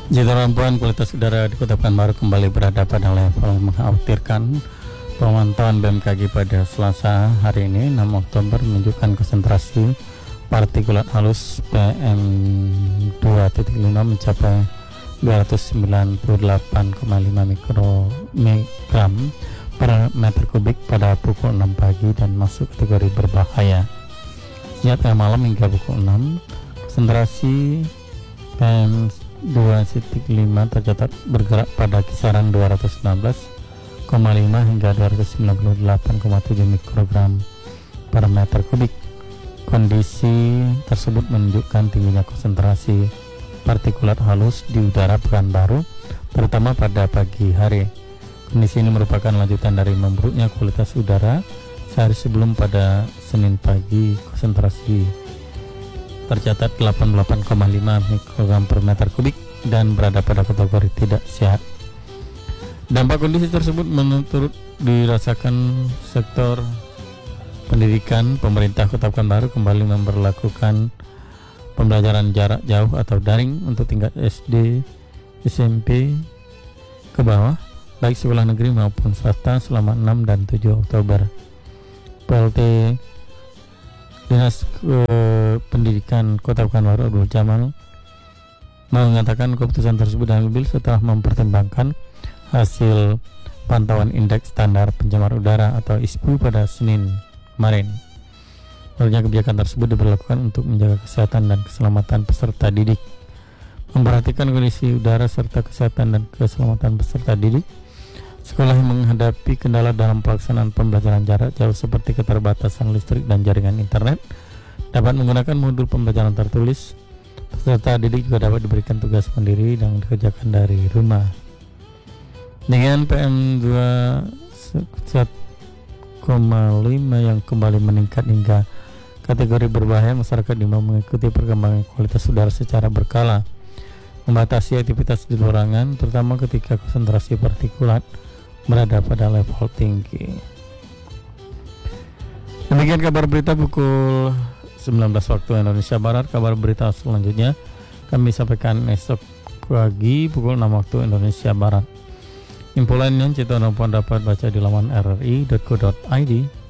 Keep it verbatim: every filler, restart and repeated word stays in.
Pemantauan kualitas udara di Kota Pekanbaru kembali berada pada level mengkhawatirkan. Pemantauan B M K G pada Selasa hari ini enam Oktober menunjukkan konsentrasi partikulat halus P M dua titik lima mencapai dua ratus sembilan puluh delapan koma lima mikrogram per meter kubik pada pukul enam pagi dan masuk kategori berbahaya. Sejak tengah malam hingga pukul enam, konsentrasi P M dua titik lima tercatat bergerak pada kisaran dua ratus enam belas koma lima hingga dua ratus sembilan puluh delapan koma tujuh mikrogram per meter kubik. Kondisi tersebut menunjukkan tingginya konsentrasi partikulat halus di udara Pekanbaru, terutama pada pagi hari. Kondisi ini merupakan lanjutan dari memburuknya kualitas udara sehari sebelum pada Senin pagi. Konsentrasi tercatat delapan puluh delapan koma lima mikrogram per meter kubik dan berada pada kategori tidak sehat. Dampak kondisi tersebut menurut dirasakan sektor pendidikan. Pemerintah Kota Pekanbaru kembali memberlakukan pembelajaran jarak jauh atau daring untuk tingkat S D, S M P ke bawah, baik sekolah negeri maupun swasta selama enam dan tujuh Oktober. P L T Dinas eh, Pendidikan Kota Pekanbaru Abdul Jamal mengatakan keputusan tersebut diambil setelah mempertimbangkan hasil pantauan indeks standar pencemar udara atau I S P U pada Senin kemarin. Menurutnya kebijakan tersebut diberlakukan untuk menjaga kesehatan dan keselamatan peserta didik. Memperhatikan kondisi udara serta kesehatan dan keselamatan peserta didik, sekolah yang menghadapi kendala dalam pelaksanaan pembelajaran jarak jauh seperti keterbatasan listrik dan jaringan internet dapat menggunakan modul pembelajaran tertulis. Peserta didik juga dapat diberikan tugas mandiri yang dikerjakan dari rumah. Dengan P M dua koma lima yang kembali meningkat hingga kategori berbahaya, masyarakat diimbau mengikuti perkembangan kualitas udara secara berkala, membatasi aktivitas di luar ruangan, terutama ketika konsentrasi partikulat berada pada level tinggi. Demikian kabar berita pukul sembilan belas waktu Indonesia Barat. Kabar berita selanjutnya kami sampaikan esok pagi pukul enam waktu Indonesia Barat. Info lainnya kita dapat baca di laman r r i dot co dot i d.